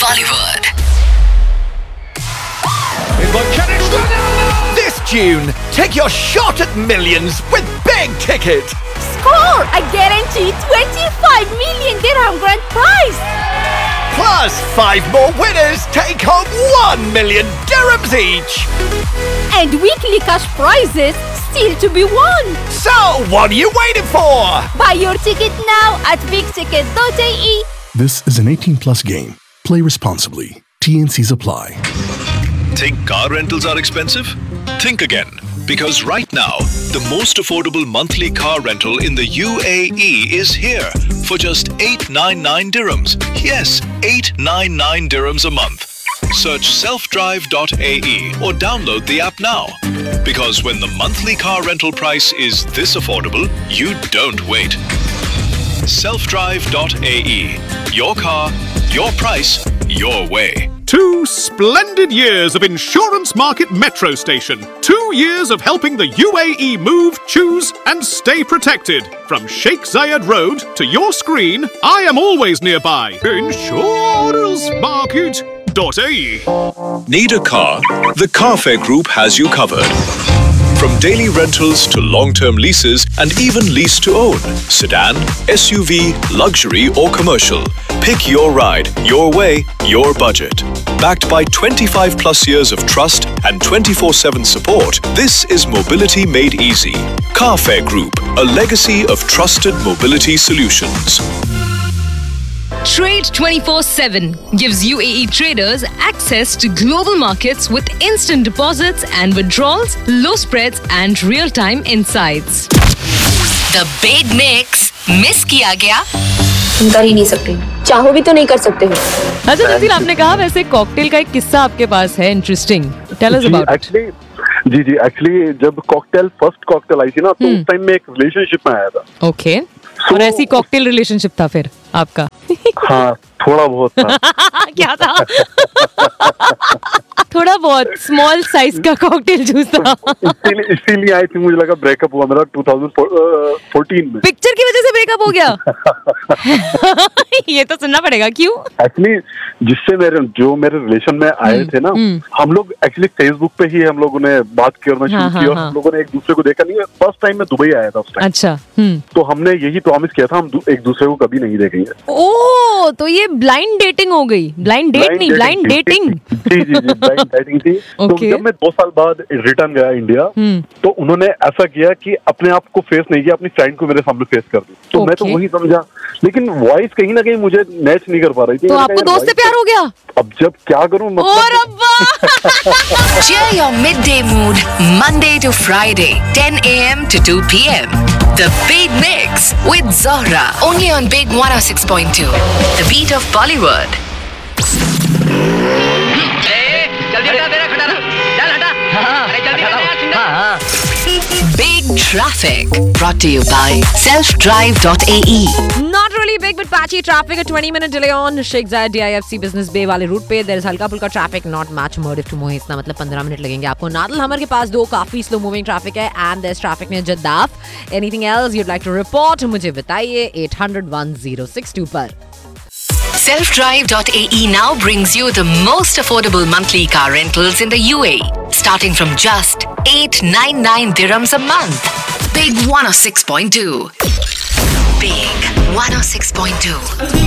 Bollywood. This June, take your shot at millions with Big Ticket. Score a guaranteed 25 million dirham grand prize. Plus 5 more winners take home 1 million dirhams each. And weekly cash prizes still to be won. So, what are you waiting for? Buy your ticket now at bigticket.ae. This is an 18+ game. Play responsibly. T&Cs apply. Think car rentals are expensive? Think again. Because right now, the most affordable monthly car rental in the UAE is here for just 899 dirhams. Yes, 899 dirhams a month. Search selfdrive.ae or download the app now. Because when the monthly car rental price is this affordable, you don't wait. Selfdrive.ae. Your car, your price, your way. 2 splendid years of Insurance Market Metro Station. 2 years of helping the UAE move, choose and stay protected. From Sheikh Zayed Road to your screen, I am always nearby. InsuranceMarket.ae. Need a car? The Carfair Group has you covered. From daily rentals to long-term leases and even lease to own. Sedan, SUV, luxury or commercial. Pick your ride, your way, your budget. Backed by 25+ years of trust and 24/7 support, this is mobility made easy. Carfair Group, a legacy of trusted mobility solutions. Trade 24/7 gives UAE traders access to global markets with instant deposits and withdrawals, low spreads and real-time insights. The Big Mix. Miss किया गया? कर ही नहीं सकते, चाहो भी तो नहीं कर सकते हो। अच्छा जतिन, आपने कहा वैसे कॉकटेल का एक किस्सा आपके पास है interesting, tell us about it. Actually जब फर्स्ट कॉकटेल आई थी ना, तो उस टाइम में एक रिलेशनशिप में आया था। ओके, और ऐसी कॉकटेल रिलेशनशिप था फिर आपका? हाँ, थोड़ा बहुत था। क्या था? थोड़ा बहुत स्मॉल साइज का कॉकटेल जूस था। इसीलिए आई थिंक मुझे लगा ब्रेकअप हुआ मेरा 2014 में। पिक्चर की वजह से ब्रेकअप हो गया? ये तो सुनना पड़ेगा, क्यों? एक्चुअली जिससे मेरे रिलेशन में आए थे ना, हम लोग एक्चुअली फेसबुक पे ही हम लोगों ने बात करना शुरू की और हम लोगों ने एक दूसरे को देखा नहीं। फर्स्ट टाइम मैं दुबई आया था उस टाइम। अच्छा। तो हमने यही प्रॉमिस किया था, हम एक दूसरे को कभी नहीं देखेंगे। ओह, तो ये ब्लाइंड डेटिंग हो गई। ब्लाइंड डेट नहीं, ब्लाइंड डेटिंग। जी, ब्लाइंड डेटिंग थी। तो जब मैं 2 साल बाद रिटर्न गया इंडिया, तो उन्होंने ऐसा किया कि अपने आप को फेस नहीं किया, अपनी फ्रेंड को मेरे सामने फेस कर दी। तो मैं तो वही समझा, लेकिन वॉइस कहीं ना कहीं मुझे मैच नहीं कर पा रही थी। तो आपको दोस्त से प्यार हो गया? अब जब क्या करूं Share your midday mood Monday to Friday 10 a.m. to 2 p.m. The Big Mix with Zohra, only on Big 106.2. The beat of Bollywood. Big Traffic, brought to you by selfdrive.ae. Not really big but patchy traffic. A 20-minute delay on Sheikh Zayed DIFC Business Bay वाले root पे. There is हल्का फुल्का traffic, not much. Murdiff to Mohit, मतलब 15 minute लगेंगे आपको. Nadal हमर के पास 2 काफी slow moving traffic है and there's traffic near Jaddaf. Anything else you'd like to report? मुझे बताइए 800-1062 पर. Selfdrive.ae now brings you the most affordable monthly car rentals in the UAE, starting from just 899 dirhams a month. Big 106.2. Big 106.2.